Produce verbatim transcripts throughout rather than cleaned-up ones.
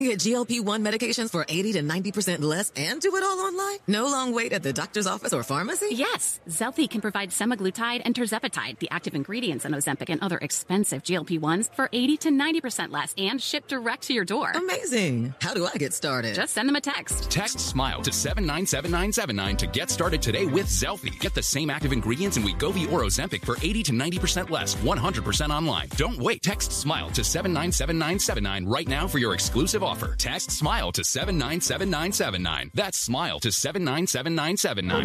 Get G L P one medications for eighty to ninety percent less and do it all online? No long wait at the doctor's office or pharmacy? Yes, Zelfie can provide semaglutide and tirzepatide, the active ingredients in Ozempic and other expensive G L P ones, for eighty to ninety percent less and ship direct to your door. Amazing. How do I get started? Just send them a text. Text SMILE to seven nine seven nine seven nine to get started today with Zelfie. Get the same active ingredients in Wegovy or Ozempic for eighty to ninety percent less, one hundred percent online. Don't wait. Text SMILE to seven nine seven nine seven nine right now for your exclusive offer. Text SMILE to seven nine seven nine seven nine. That's SMILE to seven nine seven nine seven nine.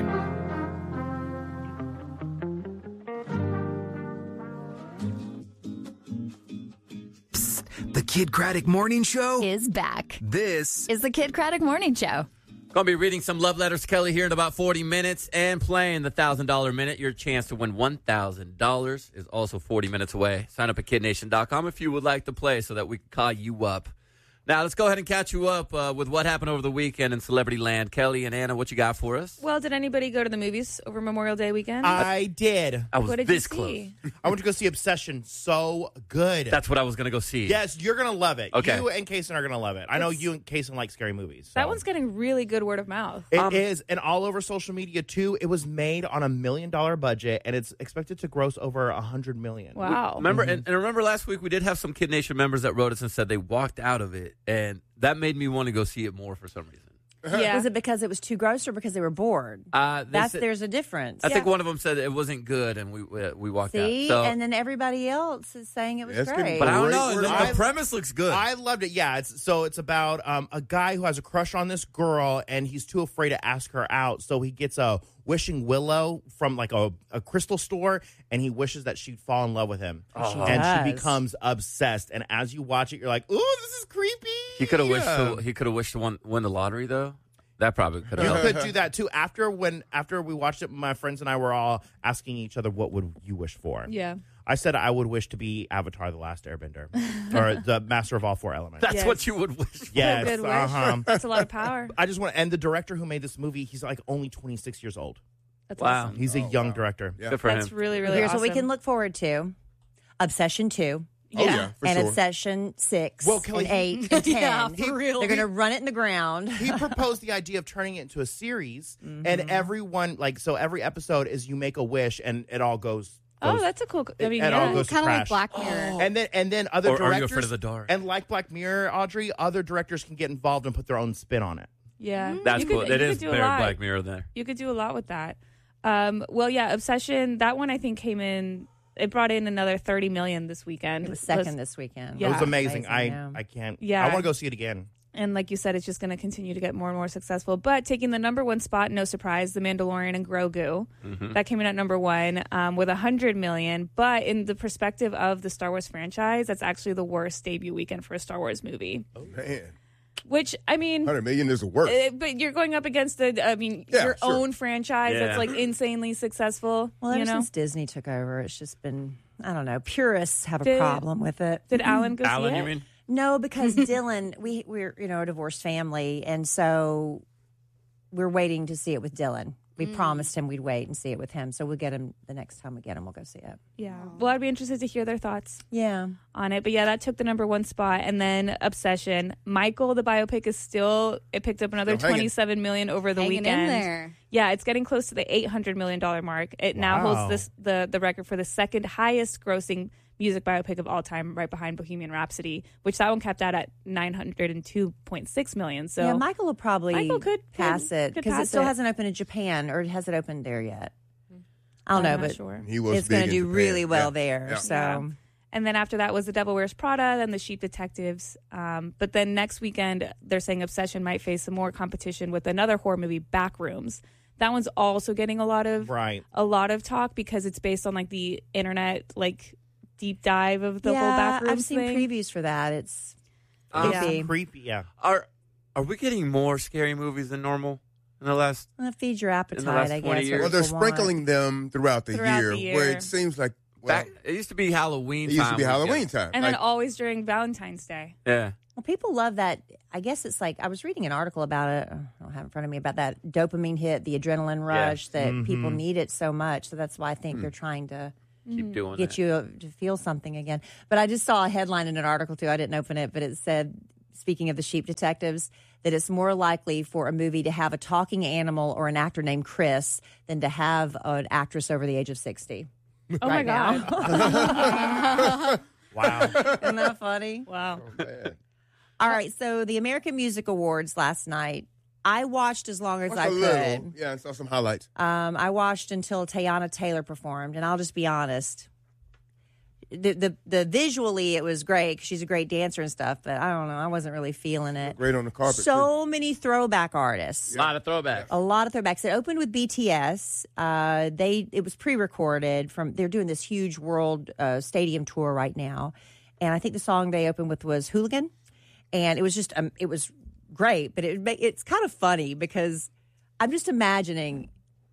Psst, the Kid Craddock Morning Show is back. This is the Kid Craddock Morning Show. Going to be reading some love letters, Kelly, here in about forty minutes and playing the one thousand dollars Minute. Your chance to win one thousand dollars is also forty minutes away. Sign up at kid nation dot com if you would like to play so that we can call you up. Now, let's go ahead and catch you up uh, with what happened over the weekend in Celebrity Land. Kelly and Anna, what you got for us? Well, did anybody go to the movies over Memorial Day weekend? I did. I was what did this you close. see? I went to go see Obsession. So good. That's what I was going to go see. Yes, you're going to love it. Okay. You and Kaysen are going to love it. I know you and Kaysen like scary movies. So. That one's getting really good word of mouth. It Um, is, and all over social media, too. It was made on a million-dollar budget, and it's expected to gross over a hundred million dollars. Wow. Remember, Mm-hmm. and, and remember last week we did have some Kid Nation members that wrote us and said they walked out of it, and that made me want to go see it more for some reason. Yeah. Was it because it was too gross or because they were bored? Uh, they That's said- there's a difference. I think one of them said it wasn't good, and we we, we walked See, out. So, and then everybody else is saying it was It's great. getting but I don't Great know. word The, of the mouth. premise looks good. I loved it. Yeah, it's, so it's about um, a guy who has a crush on this girl, and he's too afraid to ask her out. So he gets a wishing willow from like a, a crystal store, and he wishes that she'd fall in love with him. She And does. she becomes obsessed. And as you watch it, you're like, ooh, this is creepy. he could have wished Yeah. to, he could have wished to win, win the lottery though. That probably could You have helped. could do that too. After when after we watched it, my friends and I were all asking each other, "What would you wish for?" Yeah. I said I would wish to be Avatar: The Last Airbender, or the master of all four elements. That's Yes. what you would wish for. Yes, Good wish. uh-huh. That's a lot of power. I just want, and the director who made this movie, he's like only twenty-six years old. That's Wow. awesome. He's a Oh, young wow. director. Yeah. Good for That's him. really, really Here's awesome. what we can look forward to: Obsession two. Oh, yeah, for and sure. Obsession six, Well, Kelly, and eight, and ten. Yeah, for real. They're going to run it in the ground. He proposed the idea of turning it into a series, Mm-hmm. and everyone like so every episode is you make a wish, and it all goes. Oh, goes- that's a cool. I it- mean, it all yeah. goes to Kind of like crash. Black Mirror. And then and then other Or are you directors afraid of the dark? And like Black Mirror, Audrey, other directors can get involved and put their own spin on it. Yeah. That's You cool. could- It you is could do a very lot. Black Mirror there. You could do a lot with that. Um, well, yeah, Obsession, that one I think came in, it brought in another thirty million this weekend. It was second this weekend. Yeah. It was amazing. I yeah. I can't. Yeah. I want to go see it again. And like you said, it's just going to continue to get more and more successful. But taking the number one spot, no surprise, The Mandalorian and Grogu. Mm-hmm. That came in at number one um, with one hundred million. But in the perspective of the Star Wars franchise, that's actually the worst debut weekend for a Star Wars movie. Oh, man. Which, I mean... one hundred million is the worst. Uh, but you're going up against the, I mean, Yeah, your sure. own franchise Yeah. that's like insanely successful. Well, you ever know? since Disney took over, it's just been, I don't know, purists have a Did- problem with it. Did Alan go Alan, see it? you mean? No, because Dylan, we, we're, you know, a divorced family, and so we're waiting to see it with Dylan. We promised him we'd wait and see it with him, so we'll get him the next time we get him, we'll go see it. Yeah. Well, I'd be interested to hear their thoughts Yeah. on it. But yeah, that took the number one spot. And then Obsession. Michael, the biopic, is still, it picked up another Still hanging. twenty-seven million over the Hanging weekend. in there. Yeah, it's getting close to the eight hundred million dollars mark. It now Wow. holds this the, the record for the second highest grossing music biopic of all time, right behind Bohemian Rhapsody, which that one capped out at nine hundred two point six million. So yeah, Michael will probably Michael could- pass could- it could because it pass still it. hasn't opened in Japan, or has it opened there yet? I don't know, I'm not but sure. He was it's going big to in do Japan. really well Yeah. there. Yeah. So Yeah. And then after that was The Devil Wears Prada, then The Sheep Detectives. Um, but then next weekend, they're saying Obsession might face some more competition with another horror movie, Backrooms. That one's also getting a lot of Right. a lot of talk because it's based on like the internet like deep dive of the yeah, whole Backrooms I've seen thing. previews for that. It's Um, creepy. Creepy. Yeah. Are are we getting more scary movies than normal in the last? Well, feed your appetite, last I twenty guess. years. Well, what they're people want. sprinkling them throughout the, Throughout year, the year. where it seems like, well, Back, it used to be Halloween. it used time to be weekend. Halloween time. And Like, then always during Valentine's Day. Yeah. Well, people love that. I guess it's like I was reading an article about it. I don't have it in front of me about that dopamine hit, the adrenaline rush that Mhm. people need it so much. So that's why I think they're trying to Keep doing get that. you to feel something again. But I just saw a headline in an article too. I didn't open it, but it said speaking of the Sheep Detectives, that it's more likely for a movie to have a talking animal or an actor named Chris than to have an actress over the age of sixty. Oh right my God. now. Wow. Isn't that funny? Wow. Oh, man. All right, so the American Music Awards last night, I watched as long as Watched I a could. little. Yeah, I saw some highlights. Um, I watched until Teyana Taylor performed, and I'll just be honest. The, the the visually it was great 'cause she's a great dancer and stuff, but I don't know, I wasn't really feeling it. Great on the carpet. So many throwback artists. A lot of throwbacks. A lot of throwbacks. It opened with B T S. Uh, they it was pre-recorded from. They're doing this huge world uh, stadium tour right now, and I think the song they opened with was "Hooligan," and it was just um, it was great. But it it's kind of funny because I'm just imagining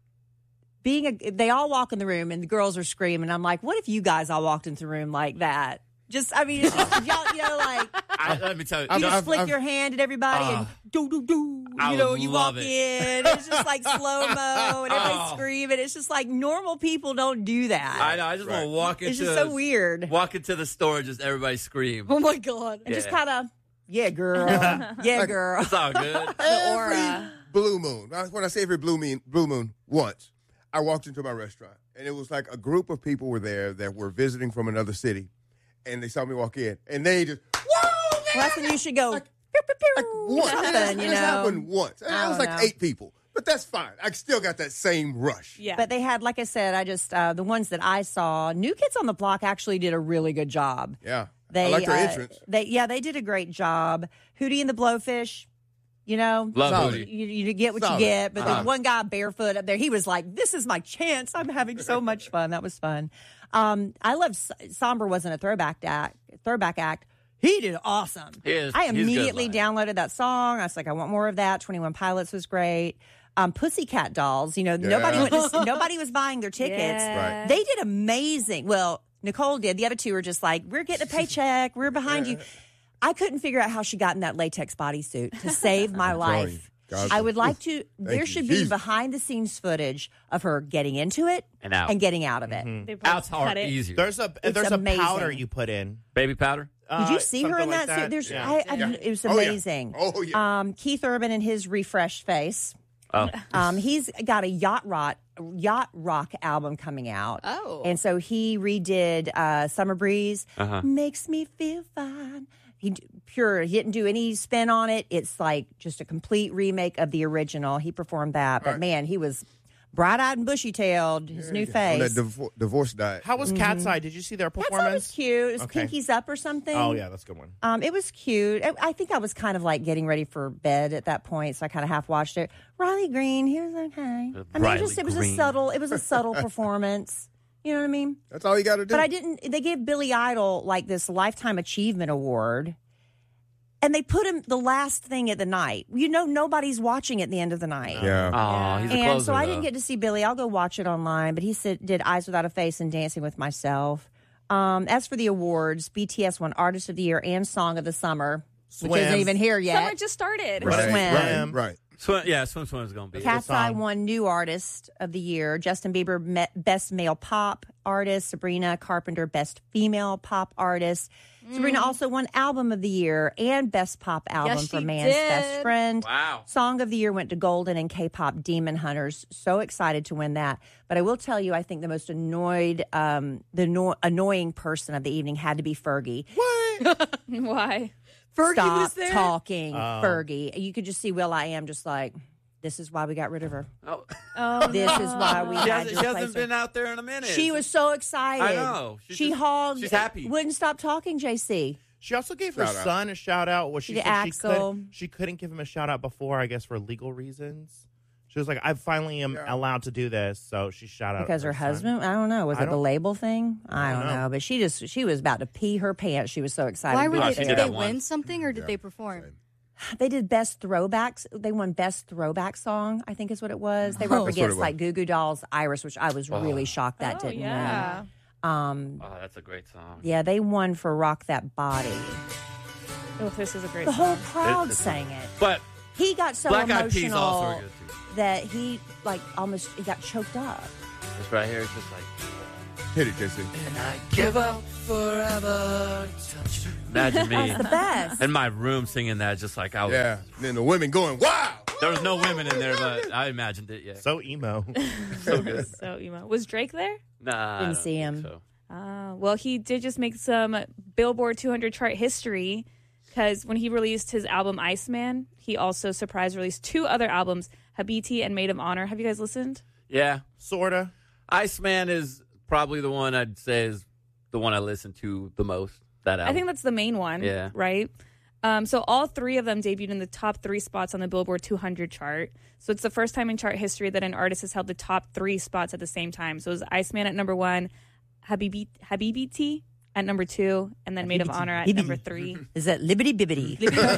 being a. They all walk in the room and the girls are screaming. I'm like, what if you guys all walked into the room like that? Just I mean, it's just, y'all, you know, like. I, let me tell you. You just I've- flick I've- your hand at everybody and do do do. I You know, would you love walk it. in. It's just like slow mo and everybody's Oh. screaming. It's just like normal people don't do that. I know. I just want to walk into. It's just so weird. Walk into the store, and just everybody scream. Oh my god! And just Yeah. kind of, yeah, girl, yeah, girl. It's all good. The aura. Blue moon. When I say every blue moon, blue moon, once I walked into my restaurant and it was like a group of people were there that were visiting from another city, and they saw me walk in, and they just whoa, man! Well, that's when you should go. Like- pew, pew, pew, Like once, something, it you just know. happened once. And I it was don't like know. eight people, but that's fine. I still got that same rush. Yeah. But they had, like I said, I just uh, the ones that I saw. New Kids on the Block actually did a really good job. Yeah, They I like their uh, entrance. They yeah, they did a great job. Hootie and the Blowfish, you know, Love Solid. Hootie. you, you get what Solid. you get. But Uh-huh. the one guy barefoot up there, he was like, "This is my chance. I'm having so much fun." That was fun. Um, I love Somber wasn't a throwback act. Throwback act. He did awesome. He is- I he's good immediately live. downloaded that song. I was like, I want more of that. twenty-one Pilots was great. Um, Pussycat Dolls. You know, nobody went to, see- nobody was buying their tickets. Yeah. Right. They did amazing. Well, Nicole did. The other two were just like, we're getting a paycheck. We're behind you. I couldn't figure out how she got in that latex bodysuit to save my I'm telling you, life. God I would bless. like to. There you, should be Jesus. behind the scenes footage of her getting into it And out. and getting out of it. They both Out's cut hard it. easier. There's a It's there's amazing. a powder you put in. Baby powder. Did you Uh, see her something in like that? scene? There's, Yeah. I, I, Yeah. It was Oh, yeah. amazing. Oh, yeah. Um, Keith Urban and his refreshed face. Oh. Um, he's got a yacht rock yacht rock album coming out. Oh. and so he redid uh, "Summer Breeze." Uh-huh. Makes me feel fine. He d- pure. He didn't do any spin on it. It's like just a complete remake of the original. He performed that, but Right. man, he was bright-eyed and bushy-tailed. His new On face. that div- divorce diet. How was Cat's Eye? Did you see their That's performance? always cute. It was Okay. Pinkies Up or something. Oh yeah, that's a good one. Um, it was cute. I, I think I was kind of like getting ready for bed at that point, so I kind of half watched it. Riley Green, he was okay. I mean, Riley just it was Green. a subtle, it was a subtle performance. You know what I mean? That's all you got to do. But I didn't. They gave Billy Idol like this lifetime achievement award, and they put him the last thing at the night. You know, nobody's watching at the end of the night. Yeah. Oh, he's a And closer. so I though. didn't get to see Billy. I'll go watch it online. But he said, did Eyes Without a Face and Dancing with Myself. Um, as for the awards, B T S won Artist of the Year and Song of the Summer, which Swim. isn't even here yet. Summer just started. Right, Swim. right, right. Swim, yeah, Swim Swim is going to be. Cat's song. Eye won New Artist of the Year. Justin Bieber, me- Best Male Pop Artist. Sabrina Carpenter, Best Female Pop Artist. Sabrina also won Album of the Year and Best Pop Album Yes, for she Man's did. Best Friend. Wow. Song of the Year went to Golden and K-pop Demon Hunters. So excited to win that. But I will tell you, I think the most annoyed, um, the no- annoying person of the evening had to be Fergie. What? Why? Fergie Stop was there. talking, Oh. Fergie. You could just see Will I Am just like, this is why we got rid of her. Oh. Oh, This is why we She had hasn't, to she replace hasn't her. been out there in a minute. She was so excited. I know. She's she just- hogged. she's happy. Wouldn't stop talking, J C. She also gave her Shout out. son a shout out. Well, she She did said she, Axel. could, she couldn't give him a shout out before, I guess, for legal reasons. She was like, I finally am Yeah. allowed to do this, so she shout out Because her son. husband, I don't know, was I it the don't- label thing? I I don't don't know. know. But she just she was about to pee her pants. She was so excited. Why to were be Oh, they? she Did did they that win once. something or did Yeah. they perform? Same. They did best throwbacks. They won best throwback song, I think is what it was. They were up That's what it against was. like Goo Goo Dolls, Iris, which I was really shocked that oh, didn't yeah. win. Um, Oh, that's a great song. yeah, they won for Rock That Body. Oh, this is a great The song. whole crowd It- it's- sang it. But He got so Black Eyed Peas emotional also are good too. that he like almost he got choked up. This right here is just like. Hit it, J C. And I give up forever. Touch you. Imagine me That's the best. in my room singing that, just like I was. Yeah. And then the women going, wow. There was no women in there, but I imagined it. Yeah. So emo. So good. So emo. Was Drake there? Nah. I Didn't don't see think him. So. Uh, well, he did just make some Billboard two hundred chart history because when he released his album Iceman, he also surprise released two other albums, Habiti and Maid of Honor. Have you guys listened? Yeah. Sorta. Iceman is probably the one I'd say is the one I listen to the most. That album. I think that's the main one, Yeah. right? Um, so all three of them debuted in the top three spots on the Billboard two hundred chart. So it's the first time in chart history that an artist has held the top three spots at the same time. So it was Iceman at number one, Habibi, Habibiti at number two, and then Maid of Honor at Bibbidi. number three. Is that Libbity Bibbity?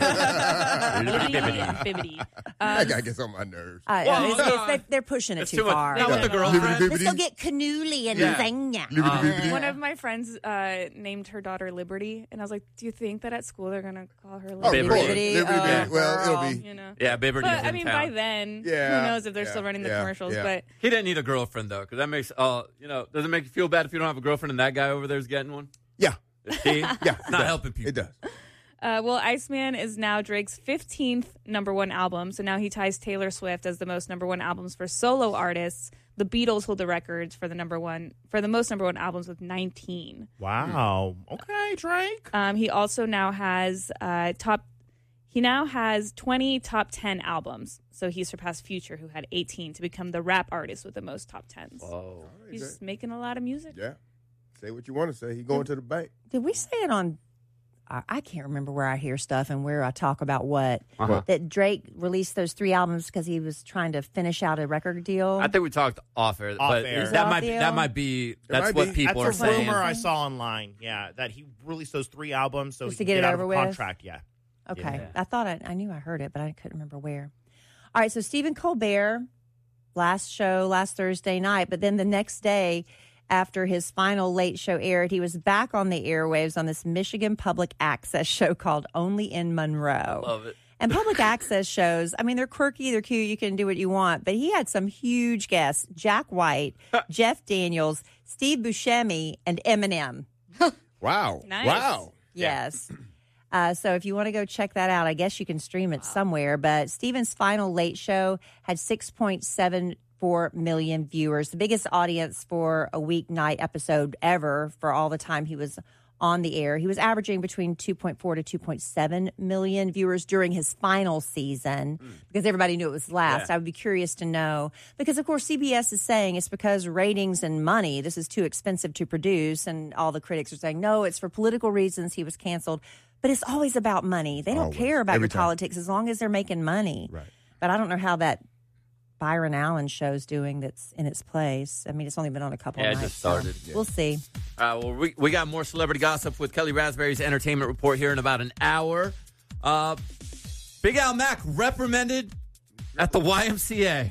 Bibbidi and Bibbidi. Um, That guy gets on my nerves. Uh, Well, it's, it's, they, they're pushing it It's too, too much. far. Not with the No, no, no. girlfriend. Let's go get cannoli and Yeah. lasagna. One of my friends uh, named her daughter Liberty, and I was like, "Do you think that at school they're gonna call her Oh, Liberty?" of course. Liberty, Liberty, uh, Liberty. Well, it'll girl. be. You know. Yeah, Bieber But in I mean, town. by then, Yeah, who knows if they're yeah, still running the yeah, commercials? yeah. But He didn't need a girlfriend though, because that makes uh you know does it make you feel bad if you don't have a girlfriend and that guy over there is getting one? Yeah. See? Yeah. Not it does. helping people. It does. Uh, well, Iceman is now Drake's fifteenth number one album. So now he ties Taylor Swift as the most number one albums for solo artists. The Beatles hold the records for the number one for the most number one albums with nineteen. Wow. Okay, Drake. Um, he also now has uh, top. He now has twenty top ten albums. So he surpassed Future, who had eighteen, to become the rap artist with the most top tens. Whoa. He's just making a lot of music. Yeah. Say what you want to say. He going to the bank. Did we say it on? I I can't remember where I hear stuff and where I talk about what. Uh-huh. That Drake released those three albums because he was trying to finish out a record deal. I think we talked off air, Off but air. Is that it might off be, the that air? might be that's might what be. people That's are a saying. rumor I saw online. Yeah, that he released those three albums so Just he to could get it out over of with? contract. Yeah. Okay. Yeah. I thought I, I knew I heard it, but I couldn't remember where. All right. So Stephen Colbert, last show, last Thursday night, but then the next day after his final late show aired, he was back on the airwaves on this Michigan public access show called Only in Monroe. Love it. And public access shows, I mean, they're quirky, they're cute, you can do what you want. But he had some huge guests, Jack White, Jeff Daniels, Steve Buscemi, and Eminem. Wow. Nice. Wow. Yes. Uh, so if you want to go check that out, I guess you can stream it somewhere. But Steven's final late show had six point seven four million viewers, the biggest audience for a weeknight episode ever for all the time he was on the air. He was averaging between two point four to two point seven million viewers during his final season because everybody knew it was last. Yeah. I would be curious to know because, of course, C B S is saying it's because ratings and money. This is too expensive to produce. And all the critics are saying, no, it's for political reasons he was canceled. But it's always about money. They don't Always. care about Every your time. politics as long as they're making money. Right. But I don't know how that Byron Allen show's doing that's in its place. I mean, it's only been on a couple Yeah, it nights. just started. So we'll see. Uh, well, we, we got more celebrity gossip with Kelly Raspberry's entertainment report here in about an hour. Uh, Big Al Mack reprimanded at the Y M C A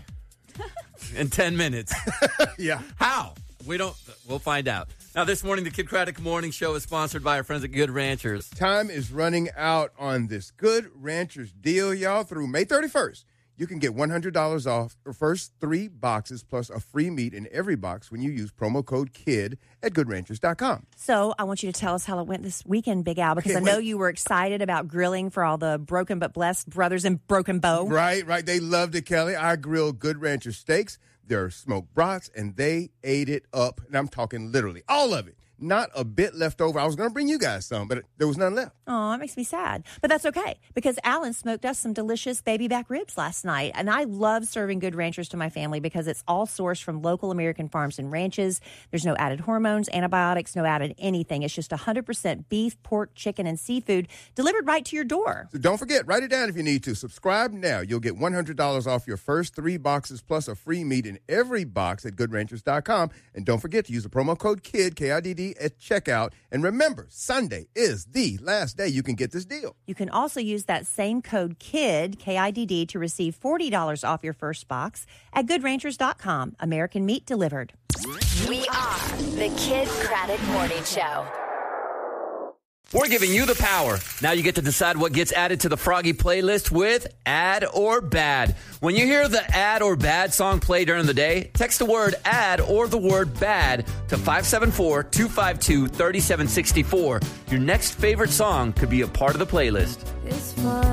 in ten minutes. Yeah. How? We don't. We'll find out. Now, this morning, the Kid Craddock Morning Show is sponsored by our friends at Good Ranchers. Time is running out on this Good Ranchers deal, y'all. Through May thirty-first, you can get one hundred dollars off your first three boxes plus a free meat in every box when you use promo code KID at good ranchers dot com. So I want you to tell us how it went this weekend, Big Al, because Okay, I know wait. you were excited about grilling for all the Broken But Blessed brothers in Broken Bow. Right, right. They loved it, Kelly. I grilled Good Rancher steaks, their smoked brats, and they ate it up. And I'm talking literally all of it. Not a bit left over. I was going to bring you guys some, but there was none left. Oh, that makes me sad. But that's okay because Alan smoked us some delicious baby back ribs last night. And I love serving Good Ranchers to my family because it's all sourced from local American farms and ranches. There's no added hormones, antibiotics, no added anything. It's just one hundred percent beef, pork, chicken, and seafood delivered right to your door. So don't forget, write it down if you need to. Subscribe now. You'll get one hundred dollars off your first three boxes plus a free meat in every box at good ranchers dot com. And don't forget to use the promo code KID, K I D D, at checkout. And remember, Sunday is the last day you can get this deal. You can also use that same code KID, K I D D, to receive forty dollars off your first box at good ranchers dot com. American meat delivered. We are the Kid Craddock Morning Show. We're giving you the power. Now you get to decide what gets added to the Froggy playlist with Add or Bad. When you hear the Add or Bad song play during the day, text the word Add or the word Bad to five seven four, two five two, three seven six four. Your next favorite song could be a part of the playlist. It's fun.